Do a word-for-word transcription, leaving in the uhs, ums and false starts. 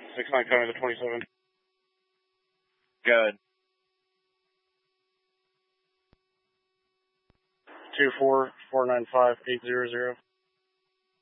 six nine coming to twenty-seven. Good. two four four nine five eight zero zero.